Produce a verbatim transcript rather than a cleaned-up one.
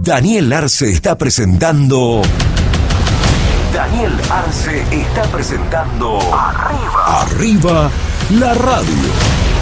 Daniel Arce está presentando... Daniel Arce está presentando... Arriba. Arriba, la radio.